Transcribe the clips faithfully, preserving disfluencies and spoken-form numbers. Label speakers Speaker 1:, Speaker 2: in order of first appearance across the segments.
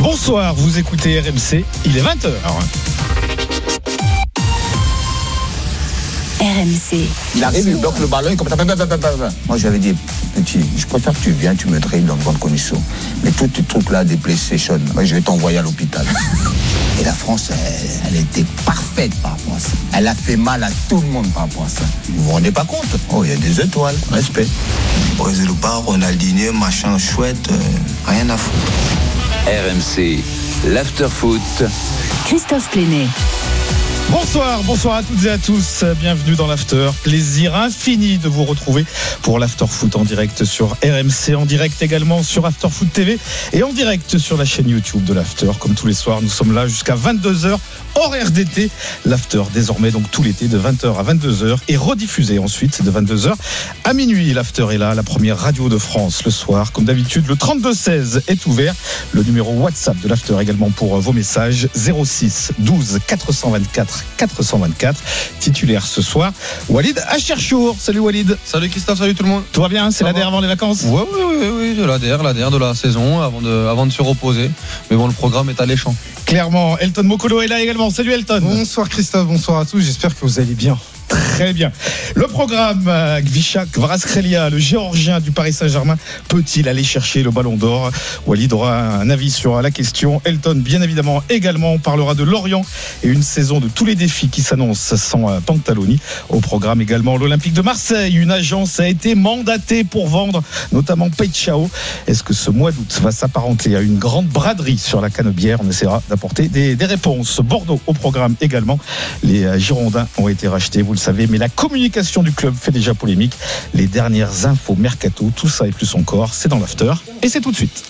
Speaker 1: Bonsoir, vous écoutez R M C, il est vingt heures.
Speaker 2: R M C.
Speaker 3: Il arrive, il bloque le ballon, il commence à... Moi, j'avais dit, petit, je préfère que tu viennes, tu me drilles dans de bonnes conditions. Mais tous tes trucs-là, des PlayStation, moi, je vais t'envoyer à l'hôpital. Et la France, elle, elle était parfaite par rapport à ça. Elle a fait mal à tout le monde par rapport à ça. Vous vous rendez pas compte? Oh, il y a des étoiles, respect.
Speaker 4: Brésil ou pas, Ronaldinho, machin chouette, euh, rien à foutre.
Speaker 5: R M C, l'after-foot.
Speaker 2: Christophe Plénet.
Speaker 1: Bonsoir, bonsoir à toutes et à tous, bienvenue dans l'After. Plaisir infini de vous retrouver pour l'After Foot en direct sur R M C, en direct également sur After Foot T V et en direct sur la chaîne YouTube de l'After. Comme tous les soirs, nous sommes là jusqu'à vingt-deux heures, horaire d'été. L'After désormais donc tout l'été de vingt heures à vingt-deux heures et rediffusé ensuite de vingt-deux heures à minuit. L'After est là, la première radio de France le soir. Comme d'habitude, le trente-deux seize est ouvert. Le numéro WhatsApp de l'After également pour vos messages, zéro six douze quatre cent vingt-quatre quatre cent vingt-quatre. Titulaire ce soir, Walid Acharchour. Salut Walid.
Speaker 6: Salut Christophe, salut tout le monde.
Speaker 1: Tout va bien, c'est l'A D R avant les vacances?
Speaker 6: Oui, oui, oui, oui, de l'A D R, l'A D R de la saison avant de, avant de se reposer. Mais bon, le programme est alléchant.
Speaker 1: Clairement, Elton Mokolo est là également. Salut Elton.
Speaker 7: Bonsoir Christophe, bonsoir à tous, j'espère que vous allez bien.
Speaker 1: Très bien. Le programme, Gvishak Kvaratskhelia, le Géorgien du Paris Saint-Germain, peut-il aller chercher le Ballon d'Or? Walid aura un avis sur la question. Elton, bien évidemment, également, on parlera de Lorient et une saison de tous les défis qui s'annoncent sans Pantaloni. Au programme également, l'Olympique de Marseille. Une agence a été mandatée pour vendre, notamment Peichao. Est-ce que ce mois d'août va s'apparenter à une grande braderie sur la Canebière? On essaiera d'apporter des, des réponses. Bordeaux au programme également. Les Girondins ont été rachetés, vous le savez, mais la communication du club fait déjà polémique. Les dernières infos mercato, tout ça et plus encore, c'est dans l'After et c'est tout de suite.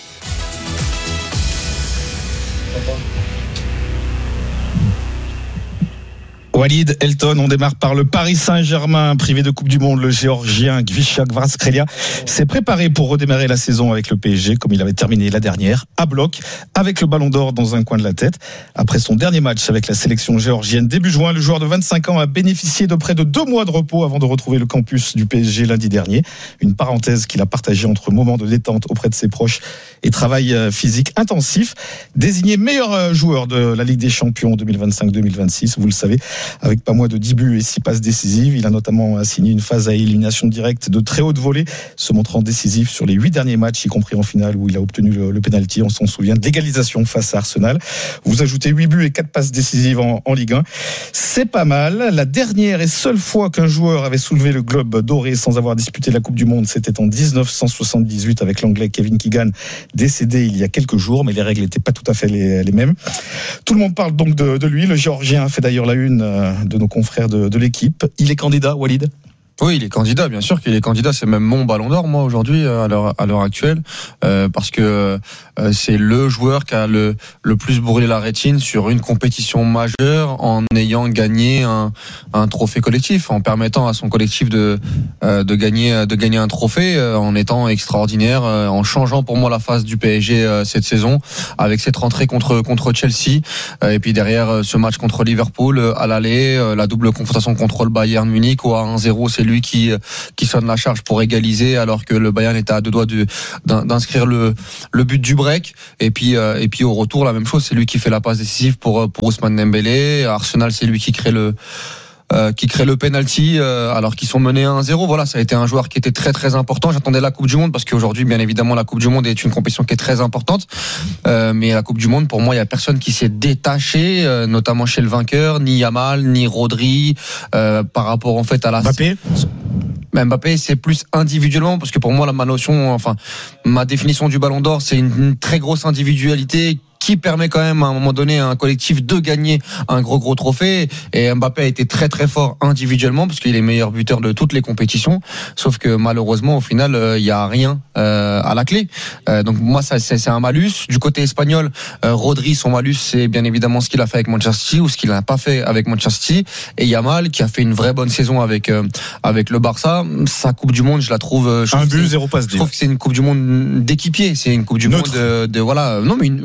Speaker 1: Walid, Elton, on démarre par le Paris Saint-Germain, privé de Coupe du Monde. Le Géorgien Gvishak Kvaratskhelia s'est préparé pour redémarrer la saison avec le P S G, comme il avait terminé la dernière, à bloc, avec le Ballon d'Or dans un coin de la tête. Après son dernier match avec la sélection géorgienne début juin, le joueur de vingt-cinq ans a bénéficié de près de deux mois de repos avant de retrouver le campus du P S G lundi dernier. Une parenthèse qu'il a partagée entre moments de détente auprès de ses proches et travail physique intensif. Désigné meilleur joueur de la Ligue des Champions deux mille vingt-cinq deux mille vingt-six, vous le savez, avec pas moins de dix buts et six passes décisives. Il a notamment signé une phase à élimination directe de très haute volée, se montrant décisif sur les huit derniers matchs, y compris en finale où il a obtenu le, le pénalty, on s'en souvient, de l'égalisation face à Arsenal. Vous ajoutez huit buts et quatre passes décisives en, en Ligue un. C'est pas mal. La dernière et seule fois qu'un joueur avait soulevé le globe doré sans avoir disputé la Coupe du Monde, c'était en dix-neuf cent soixante-dix-huit avec l'Anglais Kevin Keegan, décédé il y a quelques jours, mais les règles n'étaient pas tout à fait les, les mêmes. Tout le monde parle donc de, de lui. Le Géorgien a fait d'ailleurs la une de nos confrères de, de l'équipe. Il est candidat, Walid?
Speaker 6: Oui, il est candidat, bien sûr qu'il est candidat. C'est même mon Ballon d'Or, moi, aujourd'hui, à l'heure, à l'heure actuelle, euh, parce que euh, c'est le joueur qui a le, le plus brûlé la rétine sur une compétition majeure en ayant gagné un, un trophée collectif, en permettant à son collectif de, euh, de gagner, de gagner un trophée, euh, en étant extraordinaire, euh, en changeant pour moi la face du P S G euh, cette saison, avec cette rentrée contre, contre Chelsea, euh, et puis derrière euh, ce match contre Liverpool, euh, à l'aller, euh, la double confrontation contre le Bayern Munich, où à un zéro, c'est lui qui qui sonne la charge pour égaliser alors que le Bayern était à deux doigts de, d'inscrire le le but du break, et puis et puis au retour la même chose, c'est lui qui fait la passe décisive pour pour Ousmane Dembélé. Arsenal, c'est lui qui crée le Euh, qui crée le penalty euh, alors qu'ils sont menés à un zéro. Voilà, ça a été un joueur qui était très très important. J'attendais la Coupe du Monde parce qu'aujourd'hui, bien évidemment, la Coupe du Monde est une compétition qui est très importante. Euh, mais la Coupe du Monde, pour moi, il y a personne qui s'est détaché, euh, notamment chez le vainqueur, ni Yamal, ni Rodri, euh, par rapport en fait à la.
Speaker 1: Mbappé.
Speaker 6: Mais Mbappé, c'est plus individuellement, parce que pour moi, la ma notion, enfin, ma définition du Ballon d'Or, c'est une, une très grosse individualité qui permet quand même à un moment donné à un collectif de gagner un gros gros trophée. Et Mbappé a été très très fort individuellement parce qu'il est meilleur buteur de toutes les compétitions, sauf que malheureusement au final il euh, y a rien euh, à la clé. Euh, donc moi ça c'est, c'est un malus. Du côté espagnol, euh, Rodri, son malus c'est bien évidemment ce qu'il a fait avec Manchester City ou ce qu'il n'a pas fait avec Manchester City, et Yamal qui a fait une vraie bonne saison avec euh, avec le Barça. Sa Coupe du Monde, je la trouve je
Speaker 1: un but zéro passe.
Speaker 6: Je trouve que c'est une Coupe du Monde d'équipier, c'est une Coupe du
Speaker 1: Neutre.
Speaker 6: Monde de, de voilà non mais une, il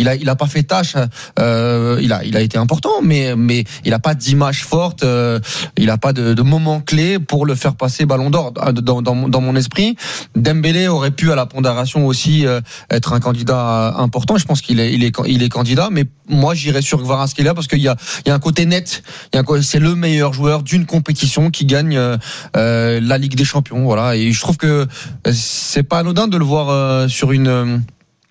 Speaker 6: il a, il a pas fait tâche. Euh, il a, il a été important, mais, mais il a pas d'image forte. Euh, il a pas de, de moment clé pour le faire passer Ballon d'Or. Dans, dans, dans mon esprit, Dembélé aurait pu à la pondération aussi euh, être un candidat important. Je pense qu'il est, il est, il est candidat, mais moi j'irais sur Kvaratskhelia parce qu'il y a, il y a un côté net. Il y a un, c'est le meilleur joueur d'une compétition qui gagne euh, euh, la Ligue des Champions. Voilà. Et je trouve que c'est pas anodin de le voir euh, sur une. Euh,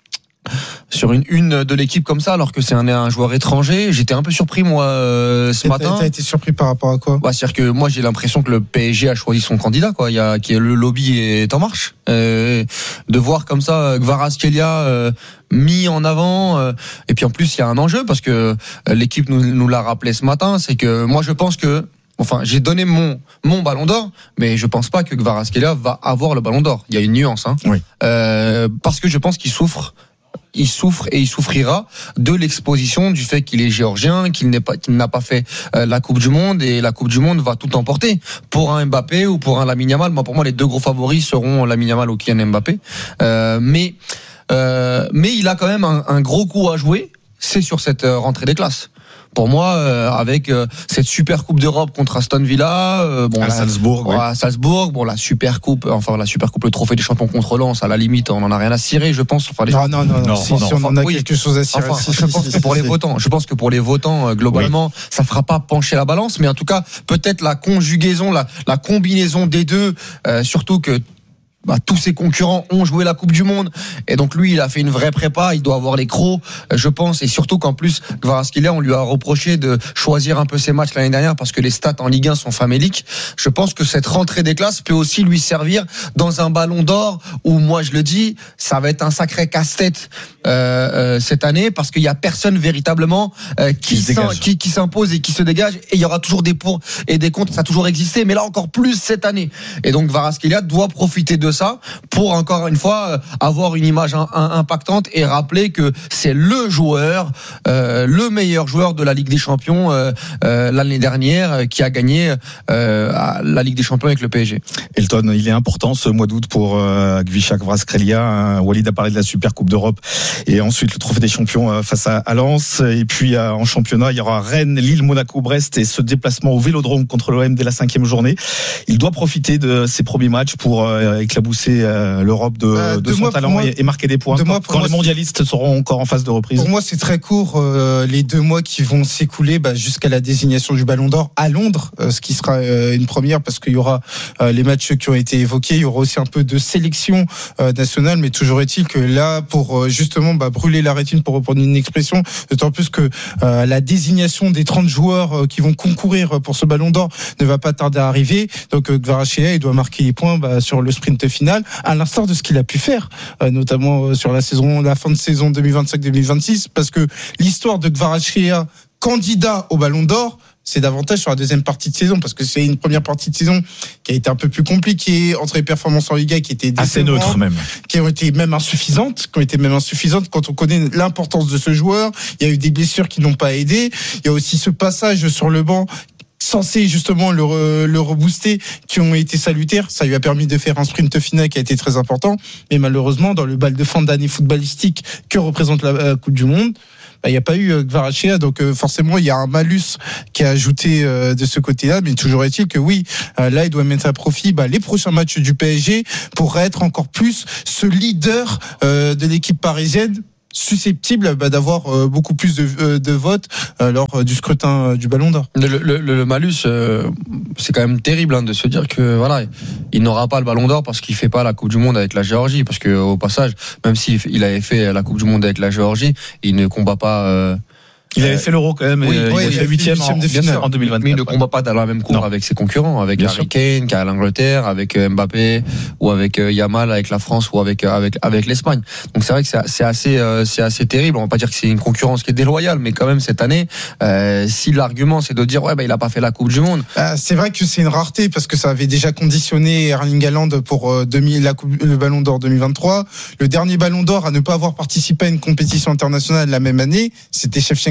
Speaker 6: sur une une de l'équipe comme ça, alors que c'est un, un joueur étranger. J'étais un peu surpris moi euh, ce
Speaker 7: Et
Speaker 6: matin.
Speaker 7: T'as, t'as été surpris par rapport à quoi?
Speaker 6: Bah, c'est-à-dire que moi j'ai l'impression que le P S G a choisi son candidat, quoi. Il y a, qui est le lobby est en marche. Euh, de voir comme ça Kvaratskhelia euh, mis en avant, euh, et puis en plus il y a un enjeu parce que euh, l'équipe nous, nous l'a rappelé ce matin, c'est que moi je pense que Enfin, j'ai donné mon mon Ballon d'Or, mais je pense pas que Kvaratskhelia va avoir le Ballon d'Or. Il y a une nuance, hein.
Speaker 1: Oui.
Speaker 6: Euh, parce que je pense qu'il souffre. Il souffre et il souffrira de l'exposition du fait qu'il est géorgien, qu'il n'est pas, qu'il n'a pas fait euh, la Coupe du Monde, et la Coupe du Monde va tout emporter pour un Mbappé ou pour un Lamine Yamal. Moi, pour moi, les deux gros favoris seront Lamine Yamal ou Kylian Mbappé. Euh, mais euh, mais il a quand même un, un gros coup à jouer. C'est sur cette euh, rentrée des classes. Pour moi, euh, avec euh, cette super coupe d'Europe contre Aston Villa, euh, bon,
Speaker 1: à
Speaker 6: la,
Speaker 1: Salzbourg,
Speaker 6: bon,
Speaker 1: ouais.
Speaker 6: à Salzbourg, bon, la super coupe, enfin la super coupe, le trophée des champions contre Lens, à la limite, on en a rien à cirer, je pense. Enfin, les...
Speaker 7: Non, non, non, non,
Speaker 1: Non,
Speaker 7: si,
Speaker 1: non,
Speaker 7: si on
Speaker 6: enfin,
Speaker 7: en a
Speaker 6: oui.
Speaker 7: quelque chose à cirer.
Speaker 6: Enfin,
Speaker 7: Si,
Speaker 6: je
Speaker 7: si,
Speaker 6: pense
Speaker 7: si,
Speaker 6: que pour
Speaker 7: si,
Speaker 6: les
Speaker 7: si.
Speaker 6: votants, je pense que pour les votants, euh, globalement, oui. ça fera pas pencher la balance, mais en tout cas, peut-être la conjugaison, la, la combinaison des deux, euh, surtout que bah, tous ses concurrents ont joué la Coupe du Monde, et donc lui il a fait une vraie prépa, il doit avoir les crocs, je pense, et surtout qu'en plus Kvaratskhelia, on lui a reproché de choisir un peu ses matchs l'année dernière parce que les stats en Ligue un sont faméliques. Je pense que cette rentrée des classes peut aussi lui servir dans un Ballon d'Or où, moi je le dis, ça va être un sacré casse-tête euh, euh, cette année, parce qu'il y a personne véritablement euh, qui,
Speaker 1: qui,
Speaker 6: s'im- qui, qui s'impose et qui se dégage, et il y aura toujours des pour et des contre, ça a toujours existé, mais là encore plus cette année. Et donc Kvaratskhelia doit profiter de ça pour encore une fois avoir une image un, un, impactante et rappeler que c'est le joueur, euh, le meilleur joueur de la Ligue des Champions euh, euh, l'année dernière, euh, qui a gagné euh, la Ligue des Champions avec le P S G.
Speaker 1: Elton, il est important ce mois d'août pour euh, Kvicha Kvaratskhelia. Hein. Walid a parlé de la Super Coupe d'Europe et ensuite le Trophée des Champions euh, face à, à Lens. Et puis euh, en championnat, il y aura Rennes, Lille, Monaco, Brest et ce déplacement au Vélodrome contre l'O M dès la cinquième journée. Il doit profiter de ses premiers matchs pour euh, éclabousser euh, l'Europe de,
Speaker 7: Euh,
Speaker 1: de son
Speaker 7: mois,
Speaker 1: talent
Speaker 7: moi,
Speaker 1: et, et marquer des points.
Speaker 7: deux
Speaker 1: Quand,
Speaker 7: mois, pour
Speaker 1: quand
Speaker 7: moi,
Speaker 1: les mondialistes seront encore en phase de reprise.
Speaker 7: Pour moi, c'est très court. Euh, les deux mois qui vont s'écouler bah, jusqu'à la désignation du Ballon d'Or à Londres, euh, ce qui sera euh, une première parce qu'il y aura euh, les matchs qui ont été évoqués. Il y aura aussi un peu de sélection euh, nationale, mais toujours est-il que là, pour euh, justement bah, brûler la rétine, pour reprendre une expression, d'autant plus que euh, la désignation des trente joueurs euh, qui vont concourir pour ce Ballon d'Or ne va pas tarder à arriver. Donc euh, Kvaratskhelia, il doit marquer les points bah, sur le sprint final, à l'instar de ce qu'il a pu faire, euh, notamment euh, sur la saison, la fin de saison deux mille vingt-cinq deux mille vingt-six, parce que l'histoire de Kvaratskhelia, candidat au Ballon d'Or, c'est davantage sur la deuxième partie de saison, parce que c'est une première partie de saison qui a été un peu plus compliquée, entre les performances en Liga qui étaient
Speaker 1: Assez
Speaker 7: décevantes,
Speaker 1: neutre même.
Speaker 7: qui ont été même insuffisantes, qui ont été même insuffisantes quand on connaît l'importance de ce joueur. Il y a eu des blessures qui n'ont pas aidé. Il y a aussi ce passage sur le banc censé justement le, re, le rebooster, qui ont été salutaires. Ça lui a permis de faire un sprint final qui a été très important. Mais malheureusement, dans le bal de fin d'année footballistique que représente la euh, Coupe du Monde, il bah, n'y a pas eu euh, Kvaratskhelia, donc euh, forcément il y a un malus qui est ajouté euh, de ce côté-là, mais toujours est-il que oui, euh, là il doit mettre à profit bah, les prochains matchs du P S G pour être encore plus ce leader euh, de l'équipe parisienne, susceptible bah, d'avoir euh, beaucoup plus de, euh, de votes euh, lors euh, du scrutin euh, du Ballon d'Or.
Speaker 6: Le, le, le malus, euh, c'est quand même terrible hein, de se dire que voilà, il n'aura pas le Ballon d'Or parce qu'il fait pas la Coupe du Monde avec la Géorgie, parce que au passage, même s'il il avait fait la Coupe du Monde avec la Géorgie, il ne combat pas. Euh,
Speaker 1: Il avait fait l'Euro quand même.
Speaker 6: Oui,
Speaker 1: euh,
Speaker 6: oui,
Speaker 1: il a fait huitième en,
Speaker 7: de
Speaker 1: bien
Speaker 7: finale.
Speaker 1: sûr, en deux mille vingt-quatre.
Speaker 6: mais il ne combat pas dans la même cour
Speaker 1: Non.
Speaker 6: avec ses concurrents, avec
Speaker 1: Bien
Speaker 6: Harry
Speaker 1: sûr.
Speaker 6: Kane, qui a l'Angleterre, avec Mbappé, ou avec Yamal, avec la France, ou avec avec avec l'Espagne. Donc c'est vrai que c'est, c'est assez euh, c'est assez terrible. On va pas dire que c'est une concurrence qui est déloyale, mais quand même cette année, euh, si l'argument c'est de dire ouais bah il a pas fait la Coupe du Monde.
Speaker 7: Euh, c'est vrai que c'est une rareté parce que ça avait déjà conditionné Erling Haaland pour euh, deux mille, la coupe, le Ballon d'Or deux mille vingt-trois. Le dernier Ballon d'Or à ne pas avoir participé à une compétition internationale la même année, c'était Shevchenko.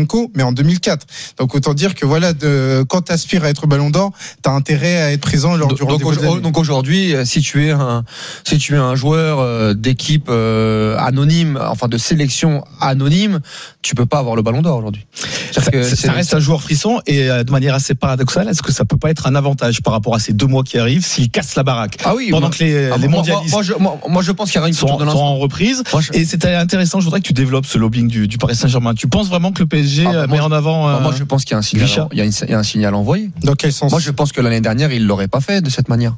Speaker 7: Shevchenko, mais en deux mille quatre. Donc autant dire que voilà, de, quand tu aspires à être Ballon d'Or, tu as intérêt à être présent lors
Speaker 6: donc,
Speaker 7: du rendez-vous.
Speaker 6: Donc,
Speaker 7: de
Speaker 6: donc aujourd'hui, si tu es un, si tu es un joueur d'équipe euh, anonyme, enfin de sélection anonyme, tu peux pas avoir le Ballon d'Or aujourd'hui.
Speaker 1: Ça, que ça reste un joueur frisson et de manière assez paradoxale, est-ce que ça peut pas être un avantage par rapport à ces deux mois qui arrivent s'il casse la baraque?
Speaker 6: Ah oui,
Speaker 1: pendant
Speaker 6: moi,
Speaker 1: que les,
Speaker 6: ah,
Speaker 1: les
Speaker 6: moi,
Speaker 1: mondialistes
Speaker 6: moi, moi, je, moi, moi je pense qu'il y aura une
Speaker 1: sont,
Speaker 6: culture de
Speaker 1: sont en reprise. Moi, je... Et c'était intéressant. Je voudrais que tu développes ce lobbying du, du Paris Saint-Germain. Tu penses vraiment que le P S G ah, bah, met
Speaker 6: moi,
Speaker 1: en avant
Speaker 6: euh, Moi, je pense qu'il y a un signal. Il y a, une, il y a un signal envoyé.
Speaker 7: Dans quel sens?
Speaker 6: Moi, je pense que l'année dernière, ils l'auraient pas fait de cette manière.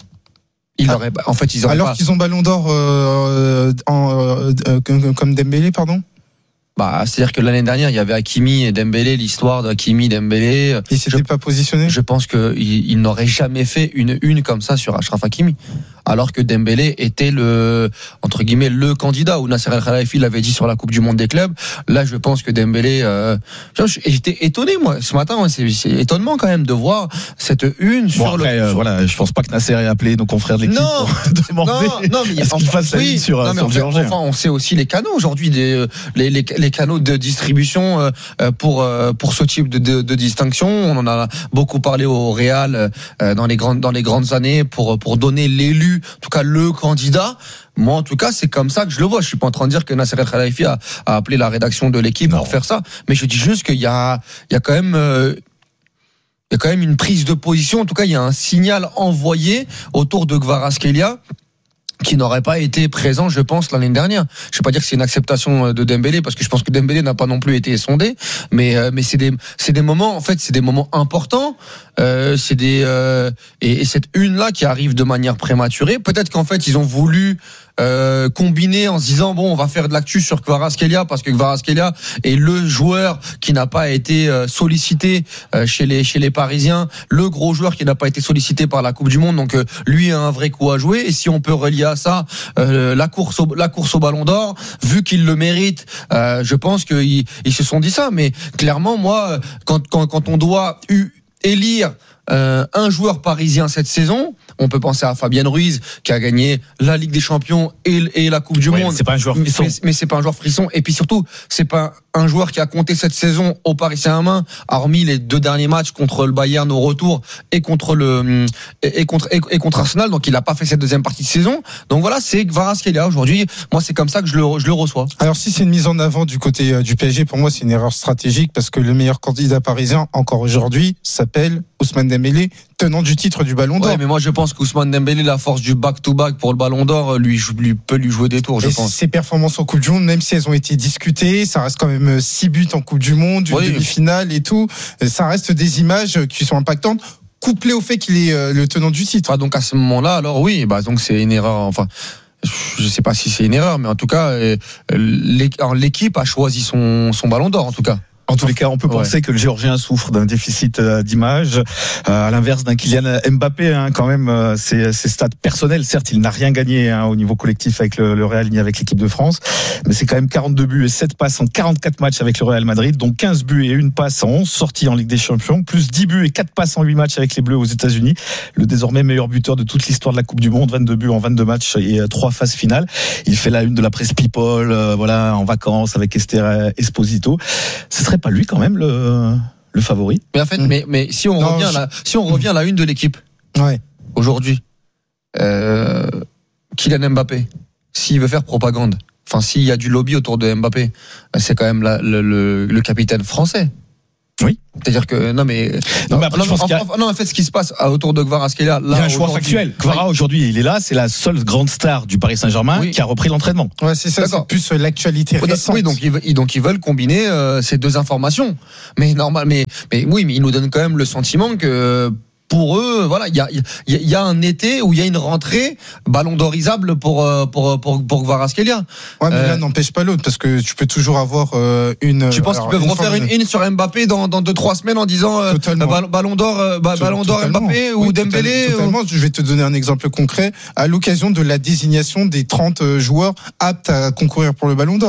Speaker 6: Ils ah, en fait, ils
Speaker 7: alors
Speaker 6: pas...
Speaker 7: qu'ils ont Ballon d'Or euh, en, euh, comme Dembélé, pardon.
Speaker 6: Bah, c'est-à-dire que l'année dernière, il y avait Hakimi et Dembélé, l'histoire d'Hakimi, Dembélé.
Speaker 7: Il s'était pas positionné.
Speaker 6: Je pense que il, il n'aurait jamais fait une une comme ça sur Achraf Hakimi. Alors que Dembélé était le, entre guillemets, le candidat, où Nasser El Khelaifi l'avait dit sur la Coupe du Monde des clubs. Là, je pense que Dembélé, euh, j'étais étonné, moi, ce matin, c'est, c'est étonnement quand même de voir cette une
Speaker 1: bon,
Speaker 6: sur
Speaker 1: après,
Speaker 6: le,
Speaker 1: euh, voilà, je pense pas que Nasser ait appelé nos confrères de l'équipe
Speaker 6: non,
Speaker 1: pour demander
Speaker 6: non, non, mais
Speaker 1: est-ce qu'il fasse la
Speaker 6: oui,
Speaker 1: ligne sur,
Speaker 6: non, mais
Speaker 1: sur le Géorgien.
Speaker 6: Enfin, on sait aussi les canaux aujourd'hui, des, les, les, les canaux de distribution euh, pour, euh, pour ce type de, de, de distinction. On en a beaucoup parlé au Real euh, dans les grandes, dans les grandes années pour, pour donner l'élu, en tout cas le candidat. Moi, en tout cas, c'est comme ça que je le vois. Je suis pas en train de dire que Nasser El Khelaifi a, a appelé la rédaction de l'équipe non. pour faire ça, mais je dis juste qu'il y a, il y a quand même, euh, il y a quand même une prise de position. En tout cas, il y a un signal envoyé autour de Kvaratskhelia qui n'aurait pas été présent, je pense, l'année dernière. Je ne vais pas dire que c'est une acceptation de Dembélé, parce que je pense que Dembélé n'a pas non plus été sondé, mais euh, mais c'est des c'est des moments, en fait, c'est des moments importants. Euh, c'est des euh, et, et cette une là qui arrive de manière prématurée. Peut-être qu'en fait ils ont voulu euh, combiner en se disant bon, on va faire de l'actu sur Kvaratskhelia parce que Kvaratskhelia est le joueur qui n'a pas été sollicité chez les chez les Parisiens, le gros joueur qui n'a pas été sollicité par la Coupe du Monde. Donc euh, lui a un vrai coup à jouer. Et si on peut relier à ça euh, la course au, la course au Ballon d'Or, vu qu'il le mérite, euh, je pense qu'ils ils se sont dit ça. Mais clairement, moi, quand quand quand on doit eu élire euh, un joueur parisien cette saison, on peut penser à Fabien Ruiz qui a gagné la Ligue des Champions et, et la Coupe du
Speaker 1: ouais,
Speaker 6: Monde.
Speaker 1: C'est pas un joueur frisson.
Speaker 6: Mais, mais c'est pas un joueur frisson. Et puis surtout, c'est pas un joueur qui a compté cette saison au Paris Saint-Germain, hormis les deux derniers matchs contre le Bayern au retour et contre le et, et contre et, et contre Arsenal. Donc il a pas fait cette deuxième partie de saison. Donc voilà, c'est Kvaratskhelia aujourd'hui. Moi, c'est comme ça que je le je le reçois.
Speaker 7: Alors si c'est une mise en avant du côté euh, du P S G, pour moi, c'est une erreur stratégique parce que le meilleur candidat parisien encore aujourd'hui s'appelle Ousmane Dembélé, tenant du titre du Ballon d'Or.
Speaker 6: Ouais, mais moi je pense qu'Ousmane Dembélé, la force du back-to-back pour le Ballon d'Or, lui, lui peut lui jouer des tours, je
Speaker 7: et
Speaker 6: pense.
Speaker 7: Ses performances en Coupe du Monde, même si elles ont été discutées, ça reste quand même six buts en Coupe du Monde, une oui. demi-finale et tout. Ça reste des images qui sont impactantes, couplées au fait qu'il est le tenant du titre.
Speaker 6: Ah, donc à ce moment-là, alors oui, bah donc c'est une erreur. Enfin, je sais pas si c'est une erreur, mais en tout cas, l'équipe a choisi son son Ballon d'Or, en tout cas.
Speaker 1: En tous les cas, on peut penser ouais. que le Géorgien souffre d'un déficit d'image, euh, à l'inverse d'un Kylian Mbappé. Hein, quand même, euh, ses, ses stats personnels, certes, il n'a rien gagné hein, au niveau collectif avec le, le Real ni avec l'équipe de France, mais c'est quand même quarante-deux buts et sept passes en quarante-quatre matchs avec le Real Madrid, donc quinze buts et une passe en onze sorties en Ligue des Champions, plus dix buts et quatre passes en huit matchs avec les Bleus aux États-Unis. Le désormais meilleur buteur de toute l'histoire de la Coupe du Monde, vingt-deux buts en vingt-deux matchs et trois phases finales. Il fait la une de la presse People, euh, voilà, en vacances avec Esther Esposito. Ce serait pas lui quand même le le favori.
Speaker 6: Mais en fait, mmh. mais mais si on non, revient je... là, si on revient à la une de l'équipe,
Speaker 7: ouais.
Speaker 6: aujourd'hui, euh, Kylian Mbappé, s'il veut faire propagande, enfin s'il y a du lobby autour de Mbappé, c'est quand même la, le, le le capitaine français.
Speaker 1: Oui.
Speaker 6: C'est-à-dire que non mais
Speaker 1: non mais après,
Speaker 6: non,
Speaker 1: je pense
Speaker 6: en,
Speaker 1: qu'il y a...
Speaker 6: non en fait ce qui se passe autour de Kvaratskhelia, là
Speaker 1: il y a un choix factuel. Kvara aujourd'hui il est là, c'est la seule grande star du Paris Saint-Germain oui. qui a repris l'entraînement.
Speaker 7: Ouais c'est ça. D'accord. C'est plus l'actualité récente.
Speaker 6: Oui donc ils donc ils veulent combiner euh, ces deux informations. Mais normal mais mais oui mais ils nous donnent quand même le sentiment que pour eux, voilà, il y a, il y, y a un été où il y a une rentrée ballon d'orisable pour pour pour pour Kvaratskhelia.
Speaker 7: Ouais, mais euh, là n'empêche pas l'autre parce que tu peux toujours avoir euh, une.
Speaker 6: Tu penses alors, qu'ils peuvent refaire une, une sur Mbappé dans dans deux trois semaines en disant euh, ballon d'or euh, ballon d'or Mbappé ou oui, Dembélé.
Speaker 7: Totalement. Ou... Je vais te donner un exemple concret à l'occasion de la désignation des trente joueurs aptes à concourir pour le ballon d'or.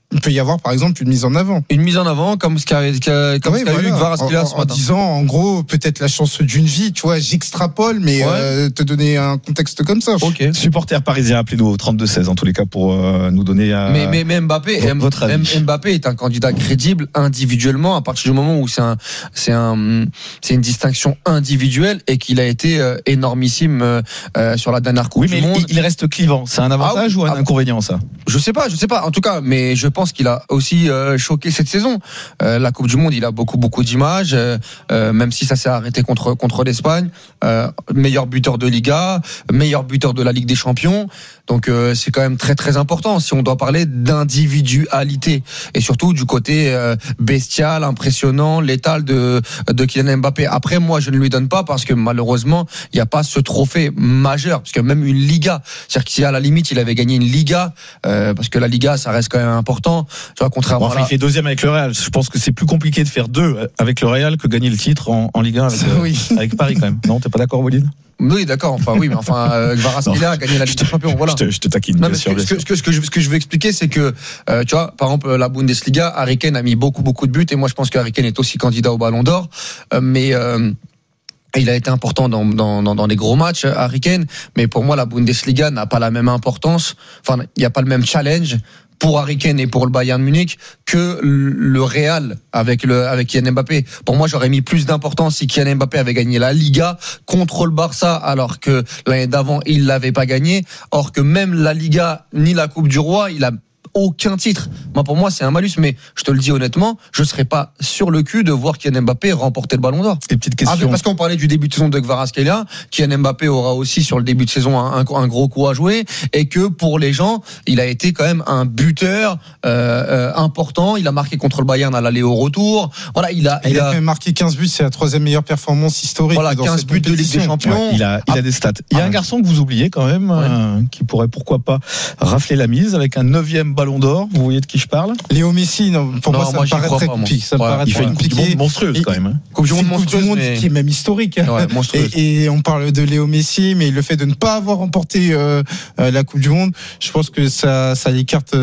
Speaker 7: il peut y avoir par exemple une mise en avant.
Speaker 6: Une mise en avant, comme ce qu'a, qu'a, comme
Speaker 7: Oui,
Speaker 6: ce qu'a
Speaker 7: voilà.
Speaker 6: eu Kvaratskhelia ce
Speaker 7: en, en
Speaker 6: matin.
Speaker 7: disant en gros peut-être la chance d'une vie, tu vois, j'extrapole, mais
Speaker 6: Ouais.
Speaker 7: euh, te donner un contexte comme ça.
Speaker 6: Ok.
Speaker 1: Supporters parisiens, appelez-nous au trente-deux seize en tous les cas pour euh, nous donner euh,
Speaker 6: Mais, mais, mais Mbappé,
Speaker 1: v-
Speaker 6: M-
Speaker 1: votre avis.
Speaker 6: M- Mbappé est un candidat crédible individuellement à partir du moment où c'est un, c'est un, c'est une distinction individuelle et qu'il a été euh, énormissime euh, euh, sur la dernière Coupe
Speaker 1: Oui,
Speaker 6: du
Speaker 1: mais
Speaker 6: Monde.
Speaker 1: il, il reste clivant. C'est un avantage
Speaker 6: Ah oui.
Speaker 1: ou un
Speaker 6: Ah.
Speaker 1: inconvénient, ça?
Speaker 6: Je sais pas, je sais pas. En tout cas, mais je pense qu'il a aussi euh, choqué cette saison. Euh, la Coupe du Monde, il a beaucoup, beaucoup d'images, euh, euh, même si ça s'est arrêté contre contre l'Espagne. Euh, meilleur buteur de Liga, meilleur buteur de la Ligue des Champions. Donc euh, c'est quand même très, très important si on doit parler d'individualité et surtout du côté euh, bestial, impressionnant, létal de de Kylian Mbappé. Après, moi, je ne lui donne pas parce que malheureusement, il n'y a pas ce trophée majeur, parce que même une Liga, c'est-à-dire que si à la limite il avait gagné une Liga, euh, parce que la Liga, ça reste quand même important. Tu vois, contrairement
Speaker 1: Bon, enfin,
Speaker 6: à
Speaker 1: il
Speaker 6: la-
Speaker 1: fait deuxième avec le Real. Je pense que c'est plus compliqué de faire deux avec le Real que gagner le titre en, en Ligue un avec, euh,
Speaker 7: Oui.
Speaker 1: avec Paris quand même. Non, t'es pas d'accord, Walid?
Speaker 6: Oui, d'accord. Enfin, oui, mais enfin, euh, Kvaratskhelia a gagné la Ligue des Champions. Voilà.
Speaker 1: Je te, je te taquine,
Speaker 6: Non,
Speaker 1: bien
Speaker 6: mais
Speaker 1: sûr.
Speaker 6: ce,
Speaker 1: bien
Speaker 6: que,
Speaker 1: sûr.
Speaker 6: ce, que, ce, que je, ce que je veux expliquer, c'est que, euh, tu vois, par exemple, la Bundesliga, Harry Kane a mis beaucoup, beaucoup de buts, et moi, je pense que Harry Kane est aussi candidat au Ballon d'Or, euh, mais euh, il a été important dans, dans, dans, dans les gros matchs, Harry Kane, mais pour moi, la Bundesliga n'a pas la même importance, enfin, il n'y a pas le même challenge pour Harry Kane et pour le Bayern Munich que le Real avec le avec Kylian Mbappé. Pour moi, j'aurais mis plus d'importance si Kylian Mbappé avait gagné la Liga contre le Barça, alors que l'année d'avant il l'avait pas gagné. Or que même la Liga ni la Coupe du Roi, il a aucun titre. Moi, pour moi, c'est un malus, mais je te le dis honnêtement, je serais pas sur le cul de voir Kylian Mbappé remporter le Ballon d'Or.
Speaker 1: Et petite
Speaker 6: Ah,
Speaker 1: question.
Speaker 6: parce qu'on parlait du début de saison de Kvaratskhelia, Kylian Mbappé aura aussi sur le début de saison un, un, un gros coup à jouer, et que pour les gens, il a été quand même un buteur euh, euh, important. Il a marqué contre le Bayern à l'aller au retour. Voilà, il a,
Speaker 7: Il,
Speaker 6: il
Speaker 7: a
Speaker 6: a
Speaker 7: quand même marqué quinze buts, c'est la troisième meilleure performance historique.
Speaker 6: voilà
Speaker 7: dans
Speaker 6: quinze
Speaker 7: cette
Speaker 6: buts de Ligue des
Speaker 7: compétition.
Speaker 6: Champions.
Speaker 1: Ouais, il a, il a
Speaker 6: Ah.
Speaker 1: des stats. Il y a
Speaker 6: Ah
Speaker 1: un
Speaker 6: ouais.
Speaker 1: garçon que vous oubliez quand même,
Speaker 6: Ouais.
Speaker 1: euh, qui pourrait pourquoi pas rafler la mise avec un neuvième Ballon d'Or. Vous voyez de qui je parle?
Speaker 7: Léo Messi, non, pour
Speaker 6: Non,
Speaker 7: moi, ça
Speaker 6: moi,
Speaker 7: me
Speaker 6: j'y
Speaker 7: paraît
Speaker 6: crois
Speaker 7: très
Speaker 6: pas, moi.
Speaker 7: compliqué. Ça me
Speaker 6: Ouais,
Speaker 7: paraît
Speaker 1: Il
Speaker 7: très
Speaker 1: fait une Coupe du
Speaker 7: compliqué.
Speaker 1: Monde monstrueuse
Speaker 7: Et-
Speaker 1: quand même. hein.
Speaker 6: Coupe du
Speaker 7: C'est
Speaker 6: Monde
Speaker 7: une Coupe du
Speaker 6: monstrueuse,
Speaker 7: Monde
Speaker 6: mais-
Speaker 7: qui est même historique.
Speaker 6: Ouais, monstrueuse.
Speaker 7: Et, et on parle de Léo Messi, mais le fait de ne pas avoir remporté euh, euh, la Coupe du Monde, je pense que ça, ça l'écarte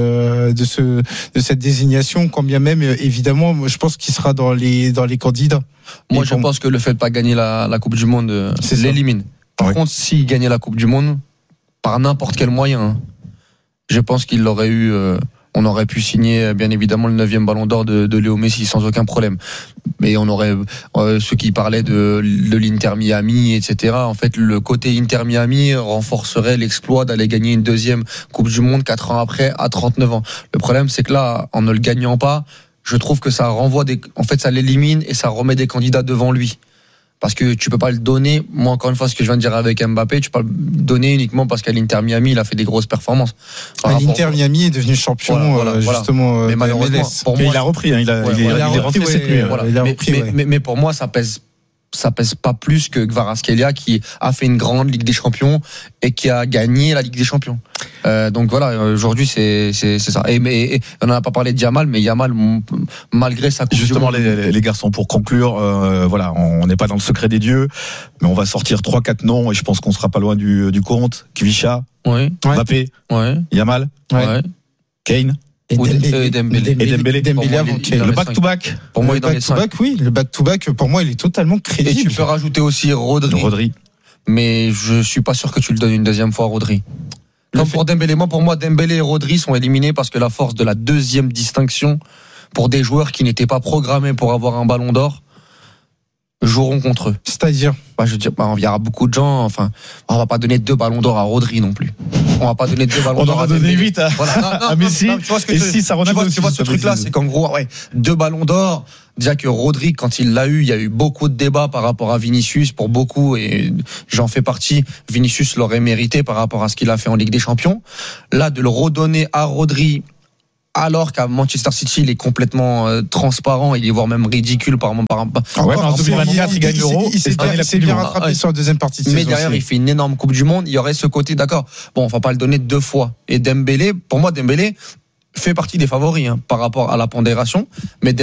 Speaker 7: de de ce de cette désignation. Quand bien même, euh, évidemment, moi, je pense qu'il sera dans les dans les candidats.
Speaker 6: Moi,
Speaker 7: Et
Speaker 6: je
Speaker 7: pour-
Speaker 6: pense que le fait de pas gagner la, la Coupe du Monde euh,
Speaker 7: C'est ça.
Speaker 6: l'élimine. Par
Speaker 1: Ouais.
Speaker 6: contre, s'il gagnait la Coupe du Monde par n'importe quel moyen, hein, je pense qu'il l'aurait eu. euh, on aurait pu signer bien évidemment le neuvième Ballon d'Or de, de Léo Messi sans aucun problème. Mais on aurait euh, ceux qui parlaient de, de l'Inter Miami, et cetera. En fait, le côté Inter Miami renforcerait l'exploit d'aller gagner une deuxième Coupe du Monde quatre ans après à trente-neuf ans. Le problème, c'est que là, en ne le gagnant pas, je trouve que ça renvoie des, en fait, ça l'élimine et ça remet des candidats devant lui. Parce que tu peux pas le donner. Moi, encore une fois, ce que je viens de dire avec Mbappé, tu peux pas le donner uniquement parce qu'à l'Inter Miami, il a fait des grosses performances. Par rapport-
Speaker 7: L'Inter Miami est devenu champion
Speaker 6: Voilà, voilà,
Speaker 7: euh,
Speaker 6: voilà.
Speaker 7: justement. euh,
Speaker 6: Mais
Speaker 7: de
Speaker 6: malheureusement,
Speaker 7: M L S.
Speaker 6: pour
Speaker 1: Et
Speaker 6: moi,
Speaker 1: il a repris, hein, il, a,
Speaker 6: Ouais,
Speaker 1: il, est,
Speaker 6: voilà.
Speaker 1: il est rentré
Speaker 7: Ouais,
Speaker 1: cette nuit. hein.
Speaker 6: voilà.
Speaker 7: il a
Speaker 6: mais,
Speaker 7: repris,
Speaker 6: mais,
Speaker 7: ouais.
Speaker 6: mais, mais pour moi, ça pèse, ça pèse pas plus que Kvaratskhelia qui a fait une grande Ligue des Champions et qui a gagné la Ligue des Champions. Euh, donc voilà, aujourd'hui c'est c'est c'est ça. Et mais et on n'en a pas parlé de Yamal, mais Yamal m- malgré sa coupe du
Speaker 1: Justement,
Speaker 6: monde,
Speaker 1: les, les garçons, pour conclure, euh, voilà, on n'est pas dans le secret des dieux, mais on va sortir trois quatre noms et je pense qu'on sera pas loin du, du compte. Kvisha,
Speaker 6: ouais,
Speaker 7: Ouais.
Speaker 1: Mbappé,
Speaker 6: ouais,
Speaker 1: Yamal,
Speaker 7: Ouais.
Speaker 6: ouais.
Speaker 1: Kane,
Speaker 7: Et
Speaker 6: Ou
Speaker 7: Dembélé,
Speaker 6: euh, Dembélé.
Speaker 1: Et Dembélé.
Speaker 6: Pour
Speaker 7: Dembélé
Speaker 6: moi,
Speaker 7: avant
Speaker 6: il-
Speaker 7: Kane.
Speaker 6: dans
Speaker 1: le
Speaker 6: les
Speaker 1: back-to-back,
Speaker 6: Pour moi, il est
Speaker 7: le
Speaker 6: dans les cinq.
Speaker 7: back-to-back, oui, le back-to-back, pour moi, il est totalement
Speaker 6: Et
Speaker 7: crédible.
Speaker 6: tu peux rajouter aussi Rodri,
Speaker 1: Rodri.
Speaker 6: mais je suis pas sûr que tu le donnes une deuxième fois, Rodri.
Speaker 7: Le
Speaker 6: Comme
Speaker 7: fait-
Speaker 6: pour Dembélé, moi, pour moi, Dembélé et Rodri sont éliminés parce que la force de la deuxième distinction pour des joueurs qui n'étaient pas programmés pour avoir un ballon d'or joueront contre eux.
Speaker 7: C'est-à-dire,
Speaker 6: Bah, je veux dire, bah, il y aura beaucoup de gens. Enfin, on va pas donner deux ballons d'or à Rodri non plus. On va pas donner deux ballons
Speaker 1: On
Speaker 6: d'or
Speaker 1: en
Speaker 6: à
Speaker 1: a donné
Speaker 6: Dembélé.
Speaker 1: huit à,
Speaker 6: Voilà. Non, non,
Speaker 1: à
Speaker 6: non,
Speaker 1: Messi
Speaker 6: non, tu vois ce que
Speaker 1: et
Speaker 6: je-
Speaker 1: six à
Speaker 6: tu
Speaker 1: Ronaldo.
Speaker 6: vois, tu
Speaker 1: aussi,
Speaker 6: vois
Speaker 1: s'il
Speaker 6: ce
Speaker 1: te plaît,
Speaker 6: truc-là,
Speaker 1: Zizou.
Speaker 6: c'est qu'en gros, ouais, deux ballons d'or. Déjà que Rodri, quand il l'a eu, il y a eu beaucoup de débats par rapport à Vinicius pour beaucoup, et j'en fais partie. Vinicius l'aurait mérité par rapport à ce qu'il a fait en Ligue des Champions. Là, de le redonner à Rodri, alors qu'à Manchester City, il est complètement euh, transparent, il est voire même ridicule par par, par
Speaker 1: Ah ouais, mais en
Speaker 7: Encore,
Speaker 1: deux mille vingt-quatre, il gagne
Speaker 7: s'est-
Speaker 1: l'Euro,
Speaker 7: Il s'est
Speaker 1: et cette année,
Speaker 7: bien,
Speaker 1: la
Speaker 7: il s'est
Speaker 1: Coupe du
Speaker 7: bien
Speaker 1: Monde.
Speaker 7: rattrapé
Speaker 6: Ah,
Speaker 7: sur la deuxième partie de
Speaker 6: Mais
Speaker 7: saison.
Speaker 6: derrière,
Speaker 7: aussi.
Speaker 6: il fait une énorme Coupe du Monde. Il y aurait ce côté, d'accord. Bon, on va pas le donner deux fois. Et Dembélé, pour moi, Dembélé fait partie des favoris hein, par rapport à la pondération. Mais